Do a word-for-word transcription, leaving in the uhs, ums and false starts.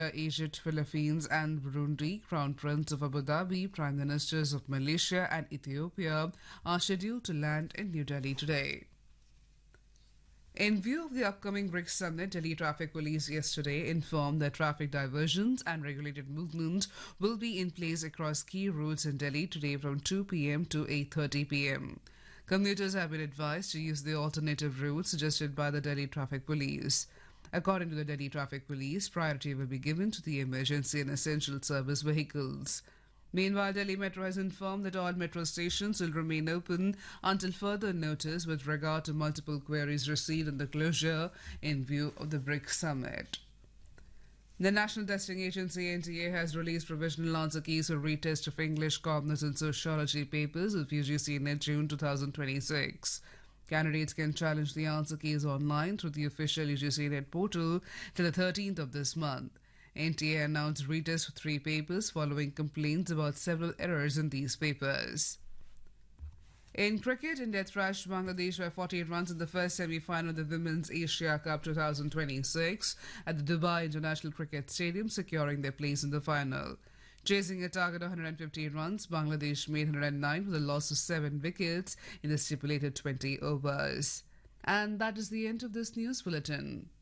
Egypt, Philippines, and Burundi, Crown Prince of Abu Dhabi, Prime Ministers of Malaysia and Ethiopia are scheduled to land in New Delhi today. In view of the upcoming BRICS summit, Delhi Traffic Police yesterday informed that traffic diversions and regulated movement will be in place across key routes in Delhi today from two p m to eight thirty p m. Commuters have been advised to use the alternative routes suggested by the Delhi Traffic Police. According to the Delhi Traffic Police, priority will be given to the emergency and essential service vehicles. Meanwhile, Delhi Metro has informed that all metro stations will remain open until further notice with regard to multiple queries received on the closure in view of the BRICS summit. The National Testing Agency N T A has released provisional answer keys for retest of English, Commerce and Sociology papers of U G C Net June twenty twenty-six. Candidates can challenge the answer keys online through the official U G C Net portal till the thirteenth of this month. N T A announced retests for three papers following complaints about several errors in these papers. In cricket, India thrashed Bangladesh by forty-eight runs in the first semi-final of the Women's Asia Cup twenty twenty-six at the Dubai International Cricket Stadium, securing their place in the final. Chasing a target of one hundred fifty runs, Bangladesh made one hundred nine with a loss of seven wickets in the stipulated twenty overs. And that is the end of this news bulletin.